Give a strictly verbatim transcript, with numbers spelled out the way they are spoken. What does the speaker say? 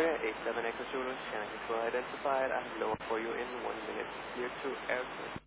Korea, eight seven Echo Zulu, Shannon Control identified. I have lower for you in one minute. Clear to airport.